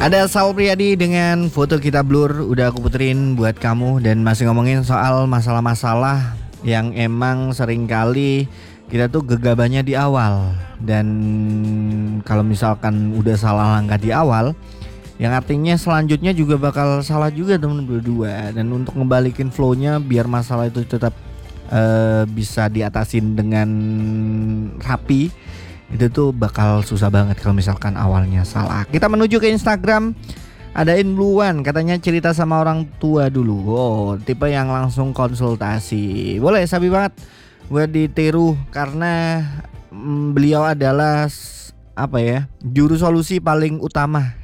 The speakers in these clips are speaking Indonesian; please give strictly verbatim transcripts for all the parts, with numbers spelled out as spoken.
Ada Sal Priadi dengan Foto Kita Blur. Udah aku puterin buat kamu. Dan masih ngomongin soal masalah-masalah yang emang seringkali kita tuh gegabahnya di awal. Dan kalau misalkan udah salah langkah di awal, yang artinya selanjutnya juga bakal salah juga temen berdua. Dan untuk ngebalikin flownya biar masalah itu tetap uh, bisa diatasin dengan rapi, itu tuh bakal susah banget kalau misalkan awalnya salah. Kita menuju ke Instagram. Ada Inbluan katanya cerita sama orang tua dulu. Oh, tipe yang langsung konsultasi. Boleh, sabi banget buat ditiru karena mm, beliau adalah apa ya, juru solusi paling utama.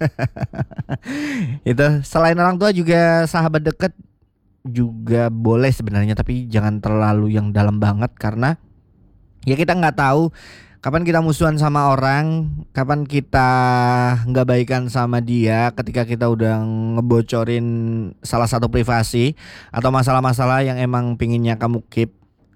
Itu selain orang tua juga sahabat dekat juga boleh sebenarnya, tapi jangan terlalu yang dalam banget karena ya kita nggak tahu kapan kita musuhan sama orang, kapan kita nggak baikan sama dia ketika kita udah ngebocorin salah satu privasi atau masalah-masalah yang emang pinginnya kamu keep.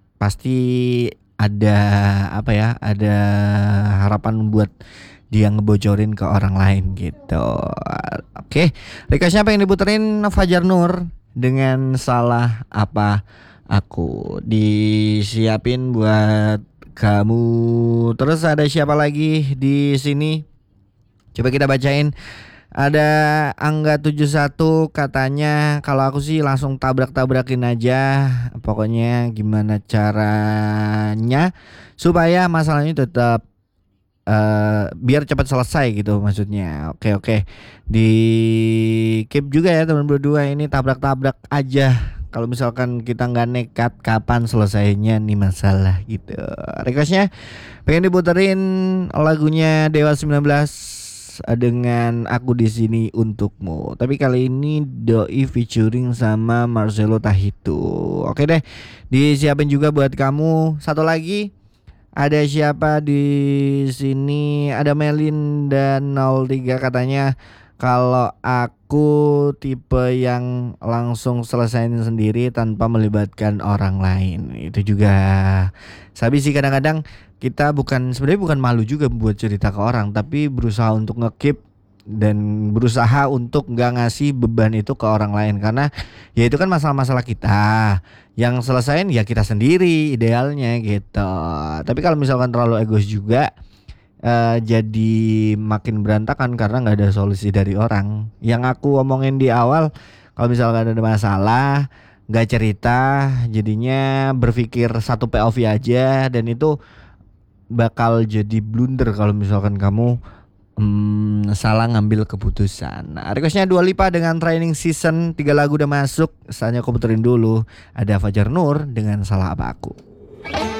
Pasti ada apa ya, ada harapan buat dia ngebocorin ke orang lain gitu. Oke, requestnya pengen diputerin Fajar Nur dengan Salah Apa Aku. Disiapin buat kamu. Terus ada siapa lagi di sini? Coba kita bacain. Ada Angga tujuh satu katanya kalau aku sih langsung tabrak-tabrakin aja. Pokoknya gimana caranya supaya masalahnya tetap uh, biar cepat selesai gitu maksudnya. Oke oke. Di keep juga ya teman berdua ini, tabrak-tabrak aja. Kalau misalkan kita nggak nekat, kapan selesainya nih masalah gitu. Requestnya pengen diputerin lagunya Dewa sembilan belas dengan Aku di Sini Untukmu. Tapi kali ini Doi featuring sama Marcelo Tahitu. Oke deh, disiapin juga buat kamu. Satu lagi ada siapa di sini? Ada Melinda nol tiga katanya kalau aku tipe yang langsung selesaiin sendiri tanpa melibatkan orang lain. Itu juga sabi sih, kadang-kadang kita bukan sebenarnya bukan malu juga buat cerita ke orang, tapi berusaha untuk nge-keep dan berusaha untuk nggak ngasih beban itu ke orang lain karena ya itu kan masalah-masalah kita. Yang selesain ya kita sendiri idealnya gitu. Tapi kalau misalkan terlalu egois juga Uh, jadi makin berantakan karena nggak ada solusi dari orang. Yang aku omongin di awal, kalau misalkan ada masalah nggak cerita, jadinya berpikir satu P O V aja, dan itu bakal jadi blunder kalau misalkan kamu hmm, salah ngambil keputusan. Nah, requestnya Dua Lipa dengan Training Season, tiga lagu udah masuk. Saatnya aku puterin dulu. Ada Fajar Nur dengan Salah Apa Aku.